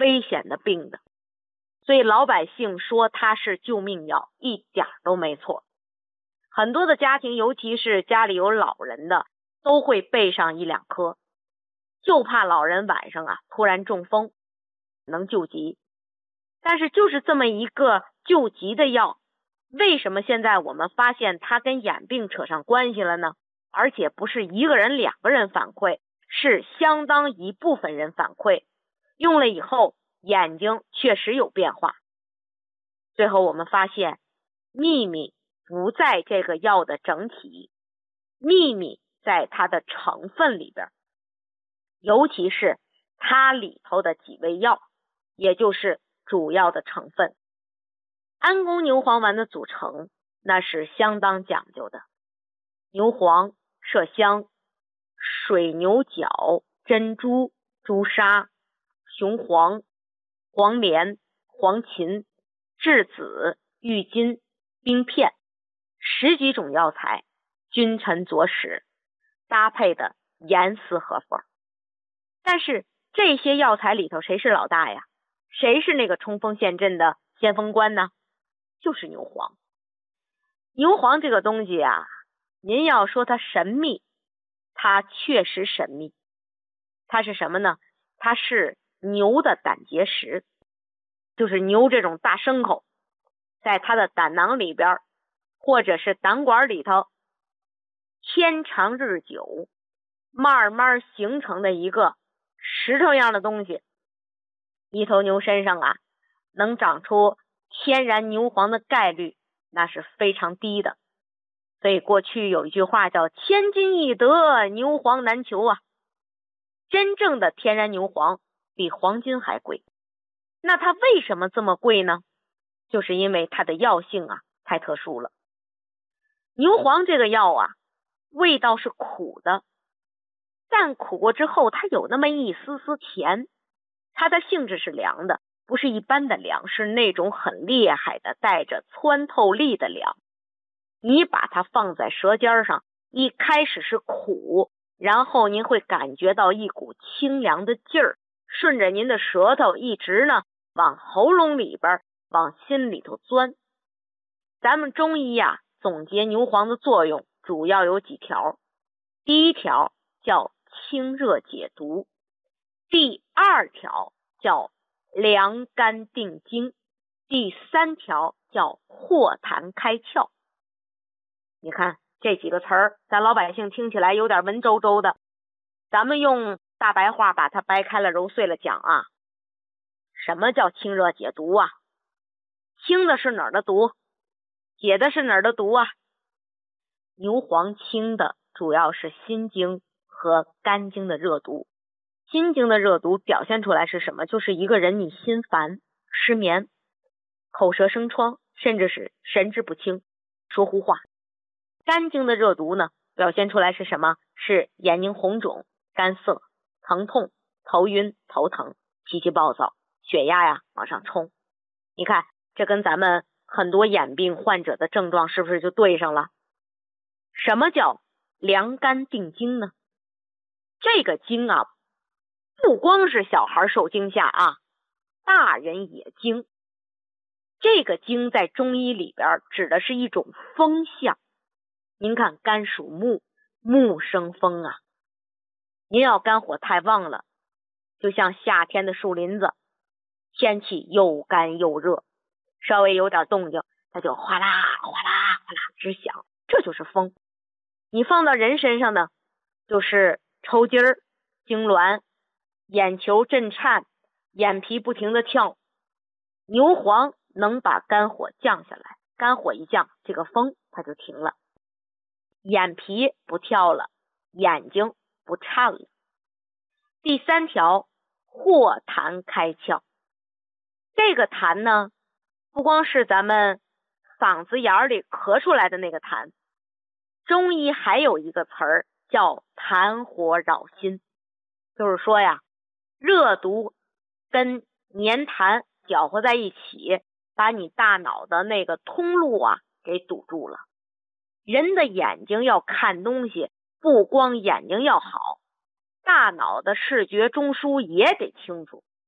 危险的病的。所以老百姓说它是救命药，一点都没错。很多的家庭，尤其是家里有老人的，都会备上1、2颗，就怕老人晚上突然中风，能救急。但是就是这么一个救急的药，为什么现在我们发现它跟眼病扯上关系了呢？而且不是1个人、2个人反馈，是相当一部分人反馈，用了以后眼睛确实有变化。最后我们发现秘密不在这个药的整体，秘密在它的成分里边，尤其是它里头的几味药，也就是主要的成分。安宫牛黄丸的组成那是相当讲究的，牛黄、麝香、水牛角、珍珠、朱砂、雄黄、黄连、黄芩、栀子、郁金、冰片10几种药材君臣佐使，搭配的严丝合缝。但是这些药材里头谁是老大呀？谁是那个冲锋陷阵的先锋官呢？就是牛黄。牛黄这个东西您要说它神秘，它确实神秘。它是什么呢？它是牛的胆结石，就是牛这种大牲口，在它的胆囊里边或者是胆管里头，天长日久慢慢形成的一个石头样的东西。一头牛身上能长出天然牛黄的概率那是非常低的。所以过去有一句话叫千金易得，牛黄难求真正的天然牛黄比黄金还贵。那它为什么这么贵呢？就是因为它的药性太特殊了。牛黄这个药味道是苦的，但苦过之后它有那么一丝丝甜，它的性质是凉的，不是一般的凉，是那种很厉害的带着穿透力的凉。你把它放在舌尖上，一开始是苦，然后您会感觉到一股清凉的劲儿，顺着您的舌头一直往喉咙里边往心里头钻。咱们中医总结牛黄的作用主要有几条。第一条叫清热解毒，第2条叫凉肝定惊，第3条叫化痰开窍。你看这几个词儿，咱老百姓听起来有点文绉绉的，咱们用大白话把它掰开了揉碎了讲什么叫清热解毒清的是哪儿的毒？解的是哪儿的毒牛黄清的主要是心经和肝经的热毒。心经的热毒表现出来是什么？就是一个人你心烦、失眠、口舌生疮，甚至是神志不清、说胡话。肝经的热毒呢，表现出来是什么？是眼睛红肿、干涩、疼痛、头晕、头疼、脾气暴躁、血压往上冲。你看这跟咱们很多眼病患者的症状是不是就对上了？什么叫凉肝定惊呢？这个惊不光是小孩受惊吓大人也惊。这个惊在中医里边指的是一种风象。您看肝属木，木生风您要肝火太旺了，就像夏天的树林子，天气又干又热，稍微有点动静它就哗啦哗啦哗啦直响，这就是风。你放到人身上呢，就是抽筋儿、痉挛、眼球震颤、眼皮不停的跳。牛黄能把肝火降下来，肝火一降，这个风它就停了，眼皮不跳了，眼睛不颤了。第3条化痰开窍。这个痰呢，不光是咱们嗓子眼里咳出来的那个痰，中医还有一个词儿叫痰火扰心。就是说热毒跟粘痰搅和在一起，把你大脑的那个通路给堵住了。人的眼睛要看东西，不光眼睛要好，大脑的视觉中枢也得清楚。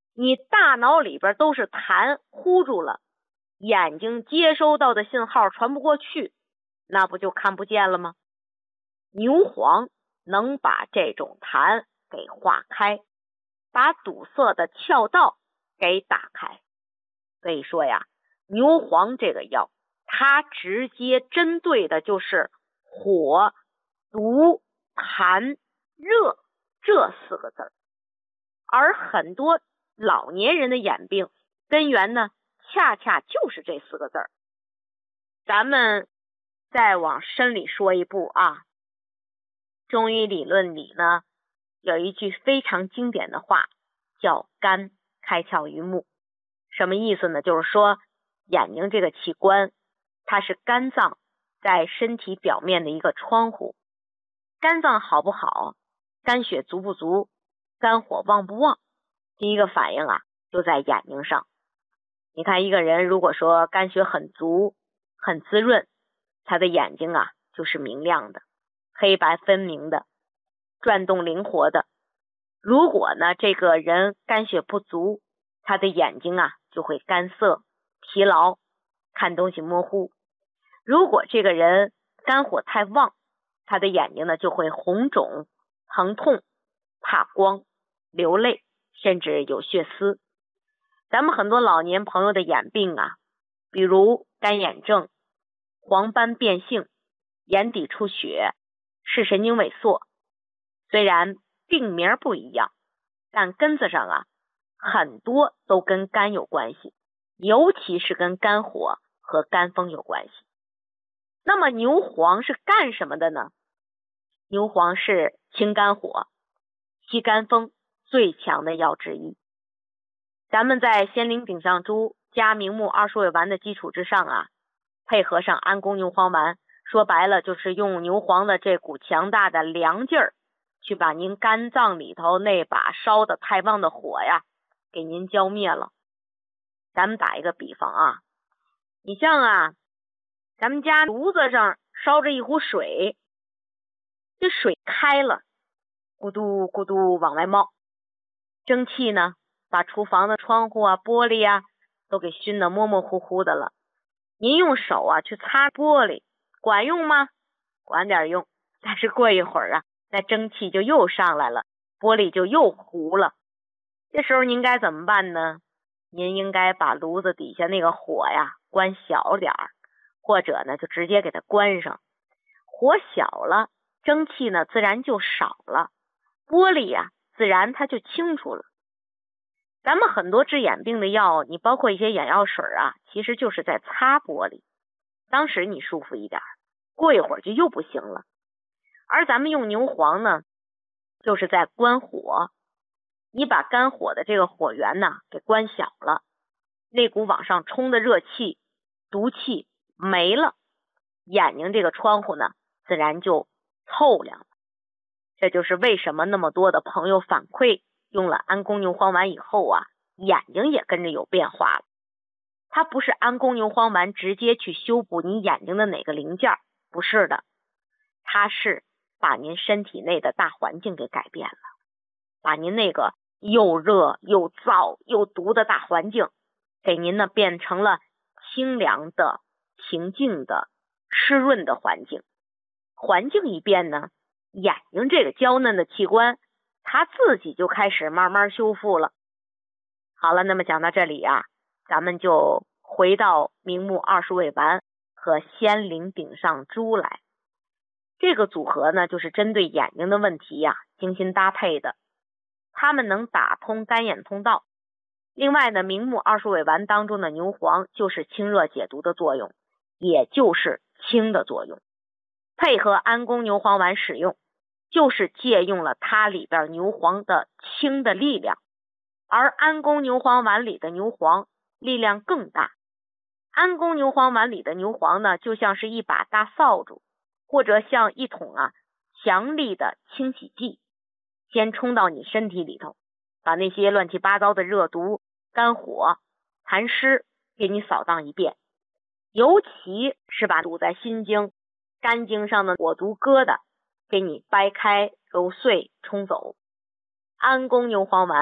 你大脑里边都是痰糊住了，眼睛接收到的信号传不过去，那不就看不见了吗？牛黄能把这种痰给化开，把堵塞的窍道给打开。所以说呀，牛黄这个药，它直接针对的就是火、毒、痰、热这4个字。而很多老年人的眼病根源呢，恰恰就是这4个字。咱们再往深里说一步啊，中医理论里呢，有一句非常经典的话，叫肝开窍于目。什么意思呢？就是说眼睛这个器官，它是肝脏在身体表面的一个窗户。肝脏好不好，肝血足不足，肝火旺不旺，第一个反应啊，就在眼睛上。你看一个人如果说肝血很足，很滋润，他的眼睛啊就是明亮的，黑白分明的，转动灵活的。如果呢这个人肝血不足，他的眼睛啊就会干涩、疲劳，看东西模糊。如果这个人肝火太旺，他的眼睛呢就会红肿、疼痛、怕光、流泪，甚至有血丝。咱们很多老年朋友的眼病啊，比如干眼症、黄斑变性、眼底出血、视神经萎缩，虽然病名不一样，但根子上啊，很多都跟肝有关系，尤其是跟肝火和肝风有关系。那么牛黄是干什么的呢？牛黄是清肝火、息肝风最强的药之一。咱们在仙灵顶上珠加明目二鼠尾丸的基础之上啊，配合上安宫牛黄丸，说白了就是用牛黄的这股强大的凉劲儿，去把您肝脏里头那把烧的太旺的火呀，给您浇灭了。咱们打一个比方啊，你像啊，咱们家炉子上烧着一壶水，这水开了，咕嘟咕嘟往外冒，蒸汽呢把厨房的窗户啊、玻璃啊都给熏得模模糊糊的了。您用手啊去擦玻璃，管用吗？管点用，但是过一会儿啊，那蒸汽就又上来了，玻璃就又糊了。这时候您该怎么办呢？您应该把炉子底下那个火呀关小点儿，或者呢就直接给它关上。火小了，蒸汽呢自然就少了，玻璃呀自然它就清楚了。咱们很多治眼病的药，你包括一些眼药水啊，其实就是在擦玻璃。当时你舒服一点，过一会儿就又不行了。而咱们用牛黄呢，就是在关火。你把肝火的这个火源呢给关小了，那股往上冲的热气、毒气没了，眼睛这个窗户呢自然就透亮了。这就是为什么那么多的朋友反馈用了安宫牛黄丸以后啊，眼睛也跟着有变化了。它不是安宫牛黄丸直接去修补你眼睛的哪个零件，不是的，它是把您身体内的大环境给改变了，把您那个又热又燥又毒的大环境给您呢变成了清凉的、平静的、湿润的环境。环境一变呢，眼睛这个娇嫩的器官它自己就开始慢慢修复了。好了，那么讲到这里啊，咱们就回到明目二鼠尾丸和仙灵顶上珠来。这个组合呢，就是针对眼睛的问题呀，精心搭配的。它们能打通干眼通道。另外呢，明目二鼠尾丸当中的牛黄就是清热解毒的作用，也就是清的作用。配合安宫牛黄丸使用，就是借用了它里边牛黄的清的力量。而安宫牛黄丸里的牛黄力量更大。安宫牛黄丸里的牛黄呢，就像是一把大扫帚，或者像一桶强力的清洗剂，先冲到你身体里头，把那些乱七八糟的热毒、肝火、痰湿给你扫荡一遍。尤其是把堵在心经、肝经上的火毒疙瘩给你掰开、揉碎、冲走。安宫牛黄丸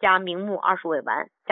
加明目20味丸加